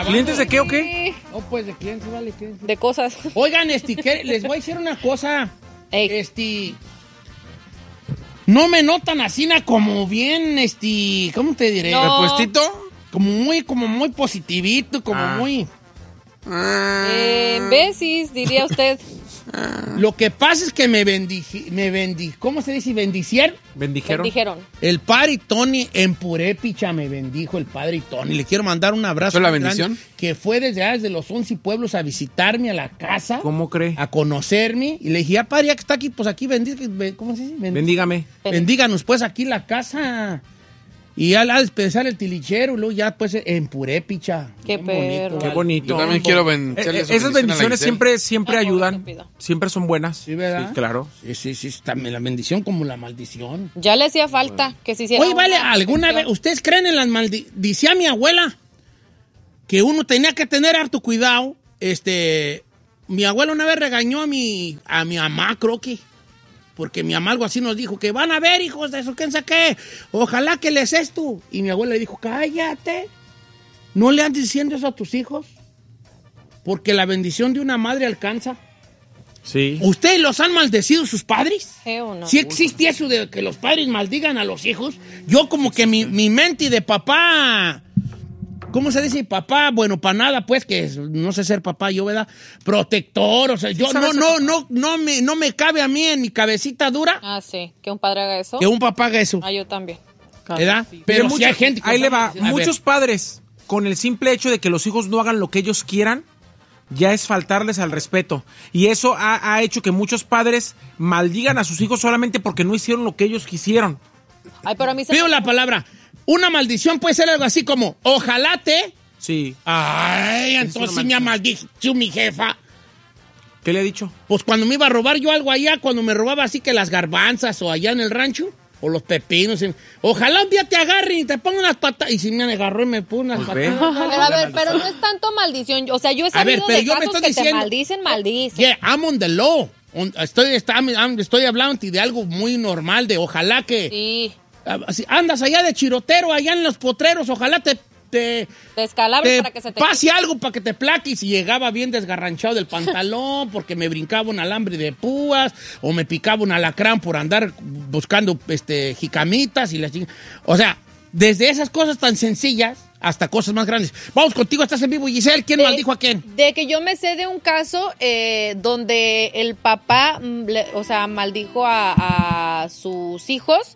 ¿Clientes de qué o qué? Oh, pues de clientes, vale. Clientes. De cosas. Oigan, les voy a decir una cosa. Ey. No me notan así como bien, ¿cómo te diré? No. ¿Repuestito? Como muy positivito, muy... Besis, diría usted. Lo que pasa es que me ¿cómo se dice? ¿Bendicieron? Dijeron. El padre Tony en Purépicha me bendijo el padre Tony. Le quiero mandar un abrazo. ¿Fue la muy bendición? grande, que fue desde los 11 pueblos a visitarme a la casa. ¿Cómo cree? A conocerme. Y le dije, padre, ya que está aquí, pues aquí ¿cómo se dice? Bendígame. Bendíganos pues aquí la casa. Y al empezar el tilichero, y luego ya pues en Purépicha. Qué perro. Qué bonito. Yo también quiero echarle su Esas bendiciones bendición a la siempre ayudan. rápido. Siempre son buenas. Sí, ¿verdad? Sí, claro. Sí, también la bendición como la maldición. Ya le hacía falta que se hiciera. Oye, vale, una ¿alguna vez bendición. ustedes creen en las maldiciones? Decía mi abuela que uno tenía que tener harto cuidado. Mi abuela una vez regañó a mi mamá, creo que, porque mi mamá algo así nos dijo, que van a ver, hijos de eso, ¿quién sabe qué? Ojalá que les esto. Y mi abuela le dijo, cállate, no le andes diciendo eso a tus hijos, porque la bendición de una madre alcanza. Sí. ¿Ustedes los han maldecido sus padres? ¿O no? ¿Sí existe eso de que los padres maldigan a los hijos? Yo como que mi mente de papá... ¿Cómo se dice papá? Bueno, para nada, pues, que no sé ser papá yo, ¿verdad? Protector, o sea, yo no me cabe a mí en mi cabecita dura Ah, sí, que un padre haga eso. que un papá haga eso, Ah, yo también. ¿verdad? Pero sí hay gente que... Ahí le va. A ver. Muchos padres, con el simple hecho de que los hijos no hagan lo que ellos quieran, ya es faltarles al respeto. Y eso ha hecho que muchos padres maldigan a sus hijos solamente porque no hicieron lo que ellos quisieron. Ay, pero a mí se Pido la palabra. Una maldición puede ser algo así como, ojalá te... Sí. Ay, entonces sí me ha maldicho mi jefa. ¿Qué le ha dicho? Pues cuando me iba a robar yo algo allá, cuando me robaba así que las garbanzas o allá en el rancho, o los pepinos. Ojalá un día te agarren y te pongan unas patadas. Y si me agarró y me pone unas Pues patadas. Pero no es tanto maldición. O sea, yo he A ver, sabido pero de yo me casos estoy que diciendo... te maldicen. Yeah, I'm on the law. Estoy hablando de algo muy normal, de ojalá que... Sí. Si andas allá de chirotero, allá en los potreros, ojalá te Descalabres para que se te pase algo para que te plaques. Y llegaba bien desgarranchado del pantalón porque me brincaba un alambre de púas o me picaba un alacrán por andar buscando jicamitas y las o sea, desde esas cosas tan sencillas hasta cosas más grandes. Vamos contigo, estás en vivo, Giselle. ¿Quién maldijo a quién? De que yo me sé de un caso donde el papá, maldijo a sus hijos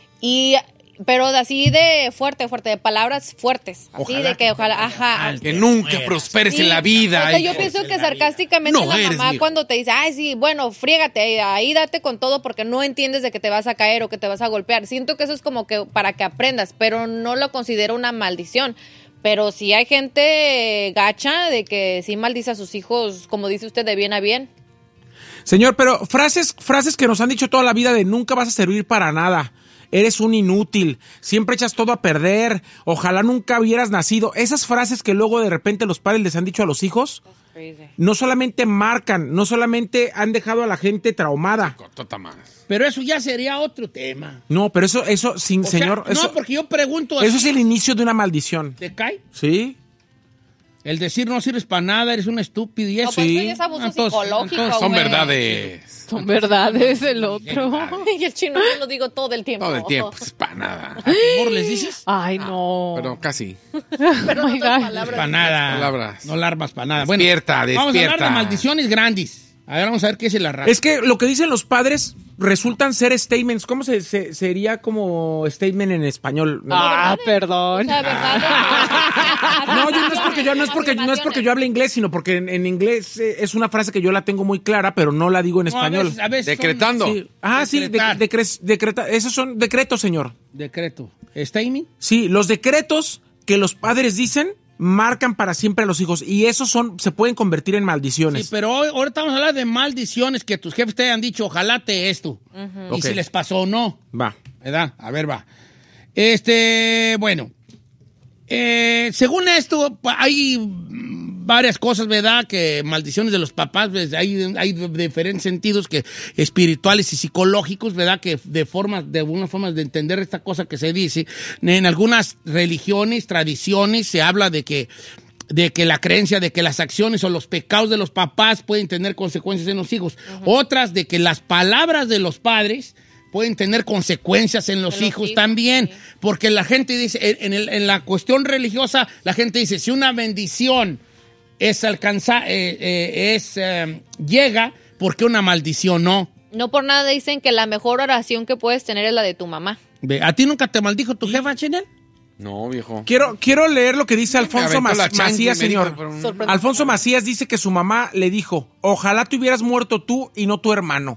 pero así de fuerte, de palabras fuertes. Así Ojalá de que ojalá, ajá. Que nunca prosperes en la vida. O sea, yo pienso que sarcásticamente No la eres mamá mi hijo. cuando te dice, ay, sí, bueno, friégate, ahí date con todo porque no entiendes de que te vas a caer o que te vas a golpear. Siento que eso es como que para que aprendas, pero no lo considero una maldición. Pero sí hay gente gacha de que sí maldice a sus hijos, como dice usted, de bien a bien. Señor, pero frases que nos han dicho toda la vida de nunca vas a servir para nada. Eres un inútil, siempre echas todo a perder, ojalá nunca hubieras nacido. Esas frases que luego de repente los padres les han dicho a los hijos, no solamente marcan, no solamente han dejado a la gente traumada. Pero eso ya sería otro tema. No, pero eso sin O sea, señor. Eso, no, porque yo pregunto... eso es el inicio de una maldición. ¿Te cae? ¿Sí? El decir no sirves para nada, eres un estúpido y eso. No, pues eso ya es abuso psicológico, Son güey. verdades. Son verdades el otro. Y el chino yo lo digo todo el tiempo. Todo el tiempo, es para nada. ¿Por les dices? Ay, no. Pero casi. Pero Oh my no todas God. palabras. Para nada. Palabras. No larvas para nada. Despierta, Vamos a hablar despierta. de maldiciones grandes. A ver, vamos a ver qué es el arrastre. Es que lo que dicen los padres resultan ser statements. ¿Cómo sería como statement en español? Ah, perdón. O sea, ¿verdad? No, no es porque yo hable inglés, sino porque en inglés es una frase que yo la tengo muy clara, pero no la digo en español. A veces Decretando. son- Sí. Ah, sí, Decretar. esos son decretos, señor. Decreto. ¿Statement? Sí, los decretos que los padres dicen marcan para siempre a los hijos y esos se pueden convertir en maldiciones. Sí, pero ahorita vamos a hablar de maldiciones que tus jefes te hayan dicho, ojalá te esto. Y Ok. si les pasó o no. Va. ¿Verdad? A ver, va. Bueno. Según esto, hay varias cosas, ¿verdad? Que maldiciones de los papás, pues, hay diferentes sentidos que espirituales y psicológicos, ¿verdad? Que de algunas formas de entender esta cosa que se dice. En algunas religiones, tradiciones, se habla de que de que la creencia de que las acciones o los pecados de los papás pueden tener consecuencias en los hijos. Otras de que las palabras de los padres pueden tener consecuencias en los hijos también. Sí. Porque la gente dice, en la cuestión religiosa, la gente dice, si una bendición llega, ¿por qué una maldición no? No por nada dicen que la mejor oración que puedes tener es la de tu mamá. ¿A ti nunca te maldijo tu jefa, Chinel? No, viejo. Quiero leer lo que dice Alfonso Macías, señor. Alfonso Sí. Macías dice que su mamá le dijo, ojalá te hubieras muerto tú y no tu hermano.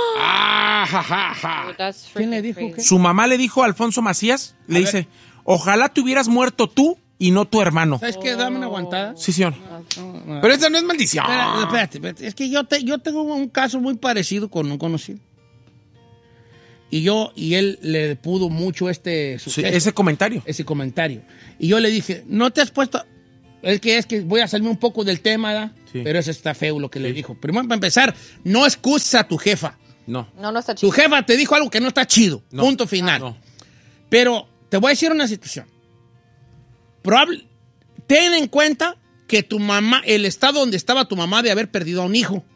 ¿Quién le dijo qué? Su mamá le dijo a Alfonso Macías, le dice, ojalá te hubieras muerto tú y no tu hermano. ¿Sabes qué? Dame una aguantada. Sí, señor. Pero esa no es maldición. Espérate. Es que yo tengo un caso muy parecido con un conocido. Y él le pudo mucho ese comentario. Ese comentario. Y yo le dije, ¿no te has puesto? Es que voy a salirme un poco del tema, ¿da? Sí. Pero eso está feo lo que le dijo. Primero, para empezar, no excuses a tu jefa. No. No está chido. Tu jefa te dijo algo que no está chido. No. Punto final. No. Pero te voy a decir una situación. Ten en cuenta que tu mamá, el estado donde estaba tu mamá de haber perdido a un hijo.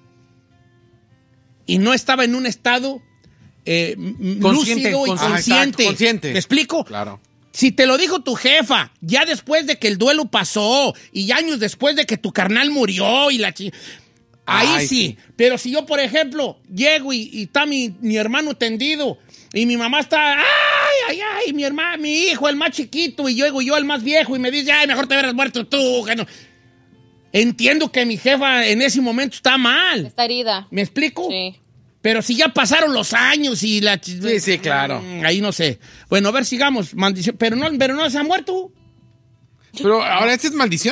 Y no estaba en un estado lúcido y consciente. Consciente. ¿Me explico? Claro. Si te lo dijo tu jefa, ya después de que el duelo pasó y años después de que tu carnal murió y ahí sí. Pero si yo, por ejemplo, llego y está mi hermano tendido y mi mamá está, mi hijo, el más chiquito, y llego yo, el más viejo, y me dice, ay, mejor te hubieras muerto tú. Que no. Entiendo que mi jefa en ese momento está mal. Está herida. ¿Me explico? Sí. Pero si ya pasaron los años y la... Sí, claro. Ahí no sé. Bueno, a ver, sigamos. Maldición. Pero no se ha muerto. Pero ahora, ¿esta es maldición?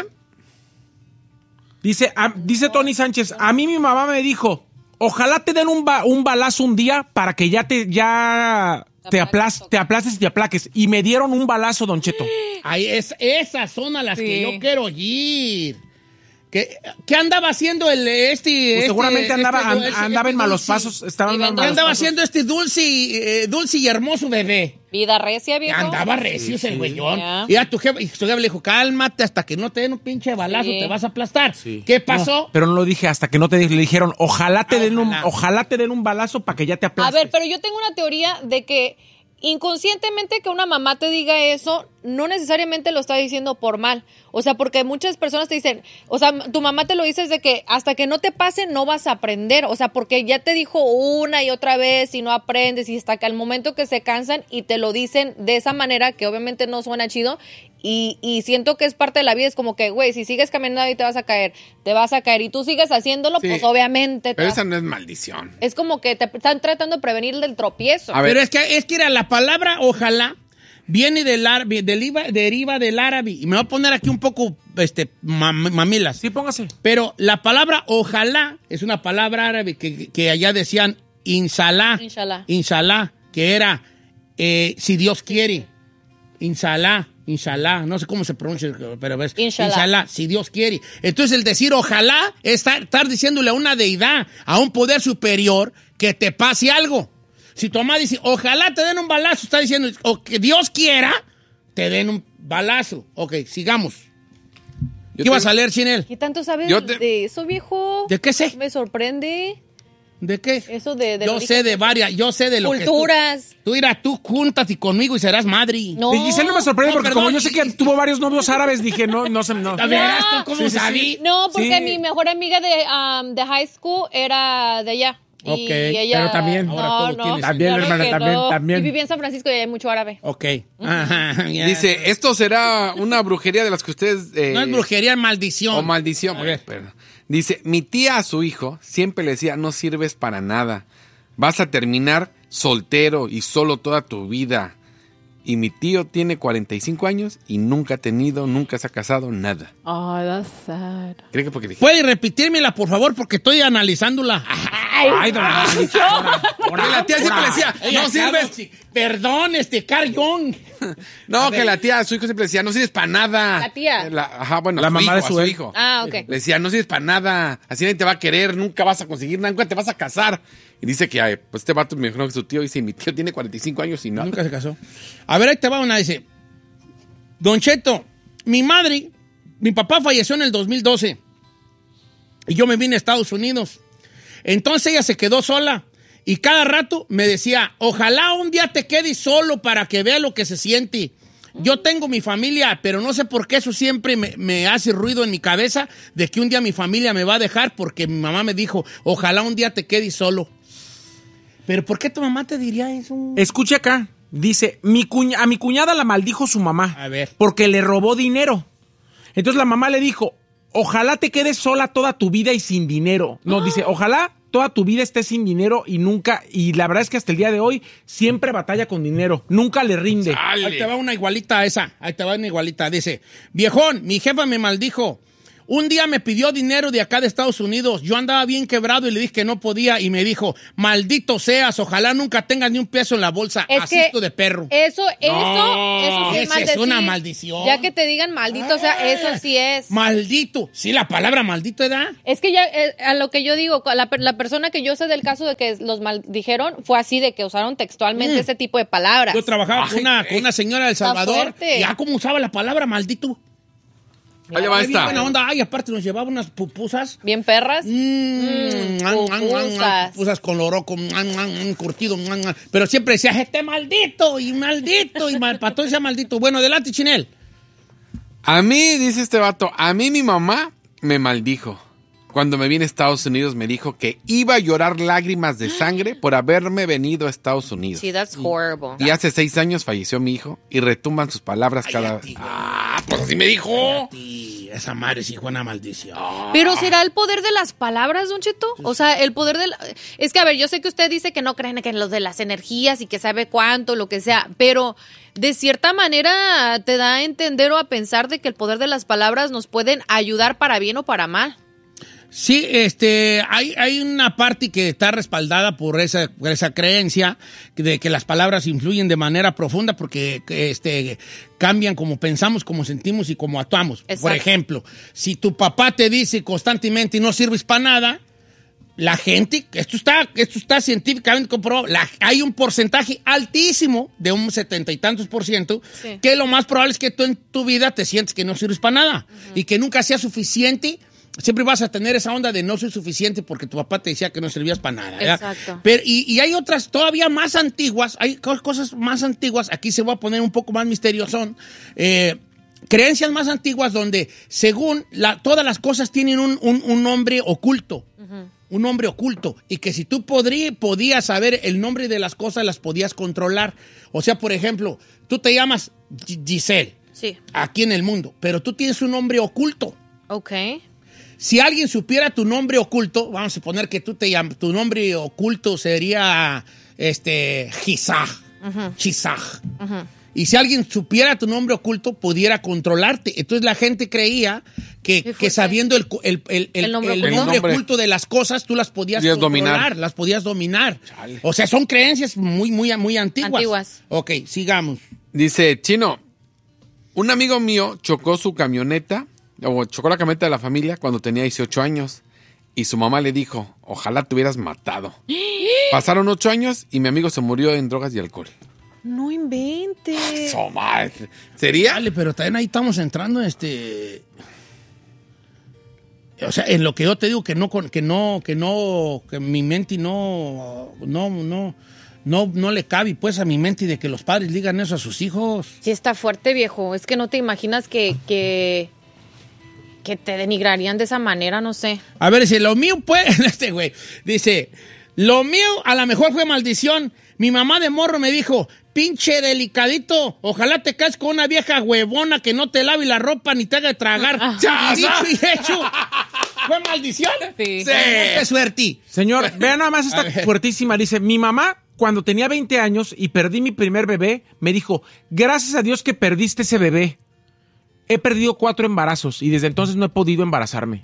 Dice Tony Sánchez, a mí mi mamá me dijo, ojalá te den un balazo un día para que te aplaces y te aplaques. Y me dieron un balazo, Don Cheto. Ahí esas son a las que yo quiero ir. ¿Qué andaba haciendo Pues seguramente andaba en malos pasos. Estaba en ¿Qué malos andaba pasos. haciendo este dulce y hermoso bebé? Vida recia, viejo. Andaba recio el güeyón. Ya. Y a tu jefe le dijo, cálmate, hasta que no te den un pinche balazo, te vas a aplastar. Sí. ¿Qué pasó? No, pero no lo dije hasta que no te le dijeron, ojalá te den un balazo para que ya te A aplastes. ver, pero yo tengo una teoría de que inconscientemente que una mamá te diga eso, no necesariamente lo está diciendo por mal. O sea, porque muchas personas te dicen, o sea, tu mamá te lo dice de que hasta que no te pase no vas a aprender. O sea, porque ya te dijo una y otra vez y no aprendes y hasta que al momento que se cansan y te lo dicen de esa manera que obviamente no suena chido y siento que es parte de la vida. Es como que, güey, si sigues caminando ahí te vas a caer y tú sigues haciéndolo, Sí. pues obviamente Pero esa no es maldición. es como que te están tratando de prevenir del tropiezo. A ver. Pero es que era la palabra ojalá viene deriva del árabe. Y me voy a poner aquí un poco mamilas. Sí, póngase. Pero la palabra ojalá es una palabra árabe que allá decían inshallah. Inshallah, que era si Dios quiere. Inshallah, no sé cómo se pronuncia, pero ves. Inshallah, si Dios quiere. Entonces el decir ojalá es estar diciéndole a una deidad, a un poder superior, que te pase algo. Si tu mamá dice, ojalá te den un balazo, está diciendo, o que Dios quiera, te den un balazo. Ok, sigamos. ¿Qué vas a leer, Chinel? ¿Qué tanto sabes de eso, viejo? ¿De qué sé? Me sorprende. ¿De qué? Eso de yo sé de varias, yo sé de lo culturas. que tú juntas y conmigo y serás madre. No. Y Giselle no me sorprende porque perdón. como yo sé que tuvo varios novios árabes, dije, no. A ver, ¿tú cómo sabí? No, porque Sí. mi mejor amiga de high school era de allá. Ok, y ella, pero también. Ahora todo tiene También, claro hermana, que también. Y viví en San Francisco y hay mucho árabe. Ok. Ajá, ya. Dice, esto será una brujería de las que ustedes... No es brujería, es maldición. O maldición. A ver. Pero, dice, mi tía a su hijo siempre le decía, no sirves para nada. Vas a terminar soltero y solo toda tu vida. Y mi tío tiene 45 años y nunca se ha casado, nada. Oh, that's sad. ¿Cree que porque dije? ¿Puede repetírmela, por favor? Porque estoy analizándola. Ay, don Porque la tía siempre le decía, no sirves... Perdón, Carl Jung. No, que la tía a su hijo siempre le decía, no sirves para nada. ¿La tía? Bueno, La a su mamá hijo, de a su su ex. hijo. Ah, ok. Le decía, no sirves para nada, así nadie te va a querer, nunca vas a conseguir nada, nunca te vas a casar. Y dice que, ay, pues este vato me dijo que su tío, dice, mi tío tiene 45 años y no. Nunca se casó. A ver, ahí te va una, dice, Don Cheto, mi madre Mi papá falleció en el 2012 y yo me vine a Estados Unidos. Entonces ella se quedó sola y cada rato me decía, ojalá un día te quedes solo para que vea lo que se siente. Yo tengo mi familia, pero no sé por qué eso siempre me hace ruido en mi cabeza de que un día mi familia me va a dejar porque mi mamá me dijo, ojalá un día te quedes solo. ¿Pero por qué tu mamá te diría eso? Escuche acá. Dice, a mi cuñada la maldijo su mamá. A ver. Porque le robó dinero. Entonces la mamá le dijo, ojalá te quedes sola toda tu vida y sin dinero. No, dice, ojalá toda tu vida estés sin dinero y nunca, y la verdad es que hasta el día de hoy siempre batalla con dinero, nunca le rinde. Ahí te va una igualita a esa, ahí te va una igualita. Dice, viejón, mi jefa me maldijo. Un día me pidió dinero de acá de Estados Unidos. Yo andaba bien quebrado y le dije que no podía y me dijo, maldito seas, ojalá nunca tengas ni un peso en la bolsa. Es Asisto de perro. Eso sí es esa maldecir. es una maldición. Ya que te digan maldito, o sea, eso sí es. Maldito. Sí, la palabra maldito, ¿verdad? Es que ya, a lo que yo digo, la persona que yo sé del caso de que los maldijeron fue así, de que usaron textualmente ese tipo de palabras. Yo trabajaba con una señora de El Salvador. fuerte. Ya como usaba la palabra maldito. Ahí le va Bien buena esta. onda. Ay, aparte nos llevaba unas pupusas. Bien perras. Pupusas. Pupusas con loroco, curtido. Pero siempre decía, maldito, y para todo decía maldito. Bueno, adelante, Chinel. A mí, dice este vato, a mí mi mamá me maldijo. Cuando me vine a Estados Unidos me dijo que iba a llorar lágrimas de sangre por haberme venido a Estados Unidos. Sí, that's horrible. Y hace 6 años falleció mi hijo y retumban sus palabras cada vez. Pues así me dijo. Esa madre sí fue una maldición. Pero ¿será el poder de las palabras, Don Cheto? O sea, el poder de... Es que, a ver, yo sé que usted dice que no creen en los de las energías y que sabe cuánto, lo que sea, pero de cierta manera te da a entender o a pensar de que el poder de las palabras nos pueden ayudar para bien o para mal. Sí, hay una parte que está respaldada por esa creencia de que las palabras influyen de manera profunda porque cambian como pensamos, como sentimos y como actuamos. Exacto. Por ejemplo, si tu papá te dice constantemente y no sirves para nada, la gente, esto está científicamente comprobado, hay un porcentaje altísimo de un 70 y tantos %, Sí. que lo más probable es que tú en tu vida te sientes que no sirves para nada y que nunca sea suficiente. Siempre vas a tener esa onda de no soy suficiente porque tu papá te decía que no servías para nada, ¿verdad? Exacto. Pero, y hay otras todavía más antiguas, hay cosas más antiguas, aquí se va a poner un poco más misterioso, creencias más antiguas donde según todas las cosas tienen un nombre oculto. Un nombre oculto, y que si tú podías saber el nombre de las cosas, las podías controlar. O sea, por ejemplo, tú te llamas Giselle, Sí. aquí en el mundo, pero tú tienes un nombre oculto. Ok. Si alguien supiera tu nombre oculto, vamos a suponer que tu nombre oculto sería Gisaj. Chisaj. Y si alguien supiera tu nombre oculto, pudiera controlarte. Entonces la gente creía que sabiendo el nombre oculto de las cosas, tú las podías controlar, las podías dominar. Chale. O sea, son creencias muy, muy, muy antiguas. Ok, sigamos. Dice, Chino, un amigo mío chocó la camioneta de la familia cuando tenía 18 años. Y su mamá le dijo, ojalá te hubieras matado. Pasaron 8 años y mi amigo se murió en drogas y alcohol. No inventes. ¿Sería? Dale, pero también ahí estamos entrando o sea, en lo que yo te digo que mi mente no le cabe pues a mi mente de que los padres digan eso a sus hijos. Sí está fuerte, viejo. Es que no te imaginas que te denigrarían de esa manera, no sé. A ver, dice, lo mío pues, güey, dice, lo mío a lo mejor fue maldición. Mi mamá de morro me dijo, pinche delicadito, ojalá te caes con una vieja huevona que no te lave la ropa ni te haga tragar. Y dicho y hecho, ¿fue maldición? Sí. ¡Qué suerte! Señor, vean nada más esta fuertísima. Dice, mi mamá, cuando tenía 20 años y perdí mi primer bebé, me dijo, gracias a Dios que perdiste ese bebé. He perdido 4 embarazos y desde entonces no he podido embarazarme.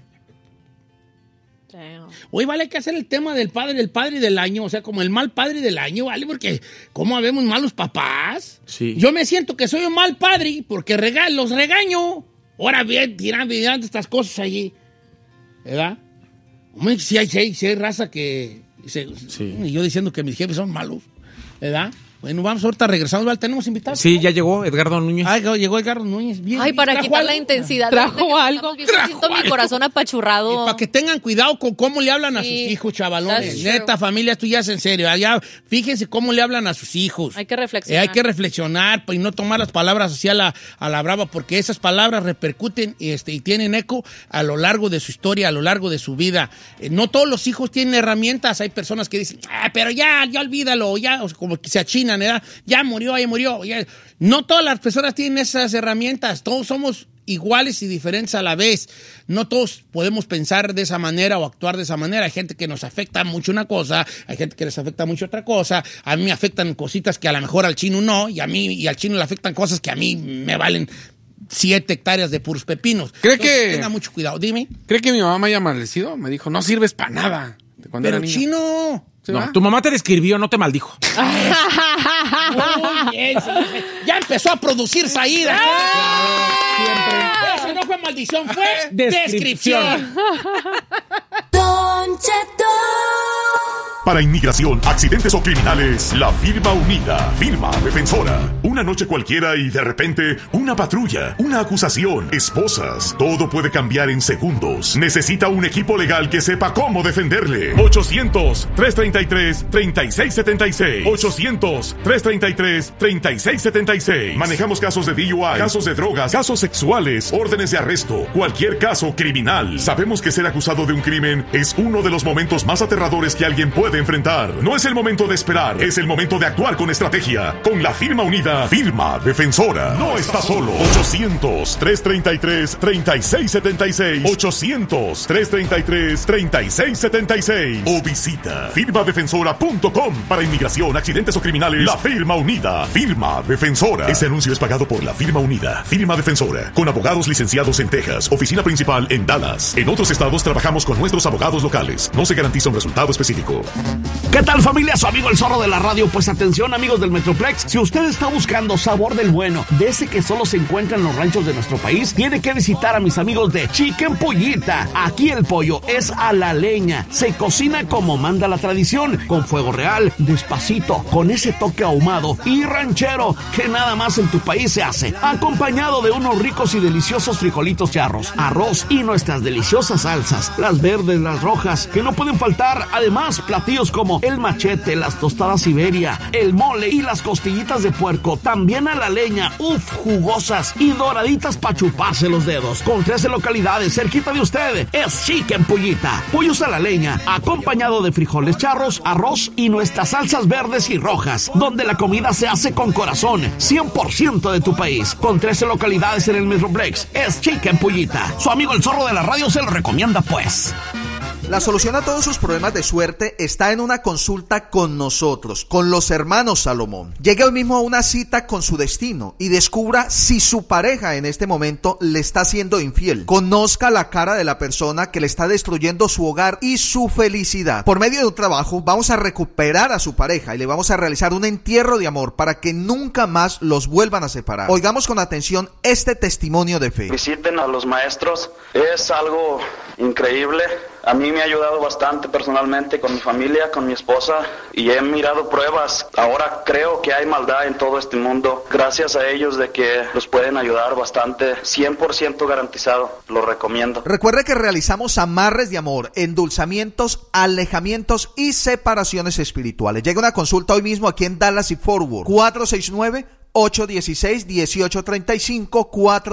Hoy vale que hacer el tema del padre del año, o sea, como el mal padre del año, ¿vale? Porque ¿cómo habemos malos papás? Sí. Yo me siento que soy un mal padre porque los regaño. Ahora bien, tirando estas cosas allí, ¿verdad? Hombre, sí hay raza que... Sí. Y yo diciendo que mis jefes son malos, ¿verdad? Bueno, vamos ahorita regresando. ¿Vale? ¿Tenemos invitados? Sí, ya llegó Edgardo Núñez. Ay, llegó Edgardo Núñez. Bien, Ay, para ¿trajo quitar algo? la intensidad. ¿Trajo algo? Siento mi corazón apachurrado. Para que tengan cuidado con cómo le hablan a sus hijos, chavalones. That's Neta, true. familia, esto ya es en serio. Allá, fíjense cómo le hablan a sus hijos. Hay que reflexionar. Hay que reflexionar y no tomar las palabras así a la brava, porque esas palabras repercuten y tienen eco a lo largo de su historia, a lo largo de su vida. No todos los hijos tienen herramientas. Hay personas que dicen, pero ya olvídalo, ya, o sea, como que se achinan, ¿verdad? Ya murió. Ya. No todas las personas tienen esas herramientas. Todos somos iguales y diferentes a la vez. No todos podemos pensar de esa manera o actuar de esa manera. Hay gente que nos afecta mucho una cosa, hay gente que les afecta mucho otra cosa. A mí me afectan cositas que a lo mejor al chino no, y al chino le afectan cosas que a mí me valen 7 hectáreas de puros pepinos. Entonces, tenga mucho cuidado. Dime. ¿Cree que mi mamá me haya maldecido? Me dijo, no sirves para nada. Cuando Pero era niño. chino... No, tu mamá te describió, no te maldijo. Muy bien, señor. Ya empezó a producir Saída. Eso no fue maldición, fue descripción. Don Cheto. Para inmigración, accidentes o criminales, la firma unida, firma defensora. Una noche cualquiera y de repente, una patrulla, una acusación, esposas. Todo puede cambiar en segundos. Necesita un equipo legal que sepa cómo defenderle. 800-333-3676. 800-333-3676. Manejamos casos de DUI, casos de drogas, casos sexuales, órdenes de arresto, cualquier caso criminal. Sabemos que ser acusado de un crimen es uno de los momentos más aterradores que alguien puede enfrentar. No es el momento de esperar, es el momento de actuar con estrategia. Con la firma unida, firma defensora. No está solo. 800-333-3676. 800-333-3676. O visita firmadefensora.com. Para inmigración, accidentes o criminales, la firma unida, firma defensora. Este anuncio es pagado por la firma unida, firma defensora, con abogados licenciados en Texas, oficina principal en Dallas. En otros estados trabajamos con nuestros abogados locales. No se garantiza un resultado específico. ¿Qué tal, familia? Su amigo el Zorro de la Radio. Pues atención, amigos del Metroplex, si usted está buscando sabor del bueno, de ese que solo se encuentra en los ranchos de nuestro país, tiene que visitar a mis amigos de Chicken Pollita. Aquí el pollo es a la leña, se cocina como manda la tradición, con fuego real, despacito, con ese toque ahumado y ranchero que nada más en tu país se hace, acompañado de unos ricos y deliciosos frijolitos charros, arroz y nuestras deliciosas salsas, las verdes, las rojas, que no pueden faltar. Además, platillos como el machete, las tostadas Siberia, el mole y las costillitas de puerco, también a la leña, jugosas y doraditas para chuparse los dedos. Con 13 localidades cerquita de usted, es Chicken Pollita. Pollos a la leña, acompañado de frijoles charros, arroz y nuestras salsas verdes y rojas, donde la comida se hace con corazón, 100% de tu país. Con 13 localidades en el Metroplex, es Chicken Pollita. Su amigo el Zorro de la Radio se lo recomienda, pues. La solución a todos sus problemas de suerte está en una consulta con nosotros, con los hermanos Salomón. Llegue hoy mismo a una cita con su destino y descubra si su pareja en este momento le está siendo infiel. Conozca la cara de la persona que le está destruyendo su hogar y su felicidad. Por medio de un trabajo vamos a recuperar a su pareja y le vamos a realizar un entierro de amor para que nunca más los vuelvan a separar. Oigamos con atención este testimonio de fe. Visiten a los maestros, es algo increíble. A mí me ha ayudado bastante personalmente con mi familia, con mi esposa, y he mirado pruebas. Ahora creo que hay maldad en todo este mundo. Gracias a ellos de que los pueden ayudar bastante, 100% garantizado, lo recomiendo. Recuerde que realizamos amarres de amor, endulzamientos, alejamientos y separaciones espirituales. Llega una consulta hoy mismo aquí en Dallas y Fort Worth. 469-816-1835,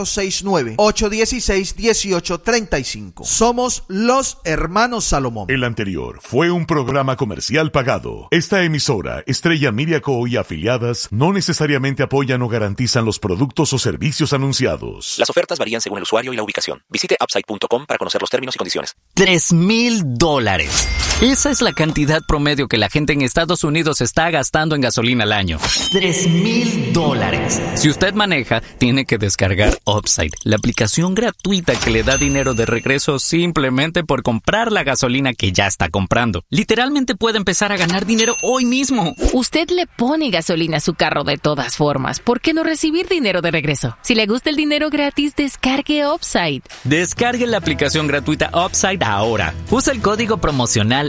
469-816-1835. Somos los hermanos Salomón. El anterior fue un programa comercial pagado. Esta emisora, Estrella Media Co. y afiliadas, no necesariamente apoyan o garantizan los productos o servicios anunciados. Las ofertas varían según el usuario y la ubicación. Visite upside.com para conocer los términos y condiciones. $3,000. Esa es la cantidad promedio que la gente en Estados Unidos está gastando en gasolina al año. $3,000. Si usted maneja, tiene que descargar Upside, la aplicación gratuita que le da dinero de regreso simplemente por comprar la gasolina que ya está comprando. Literalmente puede empezar a ganar dinero hoy mismo. Usted le pone gasolina a su carro de todas formas. ¿Por qué no recibir dinero de regreso? Si le gusta el dinero gratis, descargue Upside. Descargue la aplicación gratuita Upside ahora. Usa el código promocional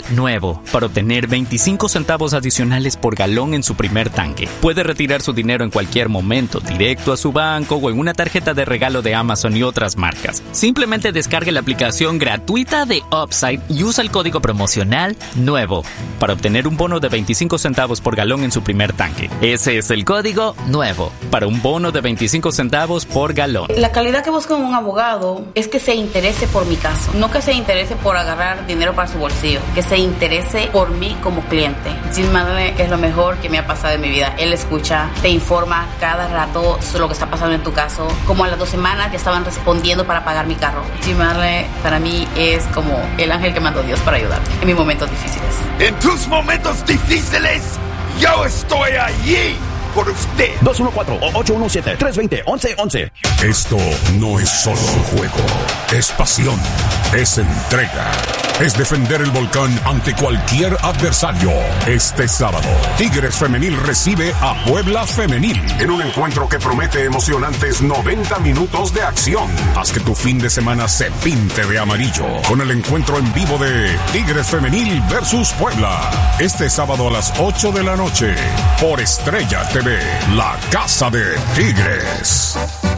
Natural nuevo para obtener 25 centavos adicionales por galón en su primer tanque. Puede retirar su dinero en cualquier momento, directo a su banco o en una tarjeta de regalo de Amazon y otras marcas. Simplemente descargue la aplicación gratuita de Upside y usa el código promocional nuevo para obtener un bono de 25 centavos por galón en su primer tanque. Ese es el código nuevo para un bono de 25 centavos por galón. La calidad que busco en un abogado es que se interese por mi caso, no que se interese por agarrar dinero para su bolsillo, que se interese por mí como cliente. Jim Madley es lo mejor que me ha pasado en mi vida. Él escucha, te informa cada rato sobre lo que está pasando en tu caso. Como a las 2 semanas ya estaban respondiendo para pagar mi carro. Jim Madley para mí es como el ángel que mandó Dios para ayudarme en mis momentos difíciles. En tus momentos difíciles, yo estoy allí por usted. 214-817-320-1111. Esto no es solo un juego, es pasión, es entrega, es defender el volcán ante cualquier adversario. Este sábado, Tigres Femenil recibe a Puebla Femenil en un encuentro que promete emocionantes 90 minutos de acción. Haz que tu fin de semana se pinte de amarillo con el encuentro en vivo de Tigres Femenil versus Puebla. Este sábado a las 8 de la noche por Estrella TV, la casa de Tigres.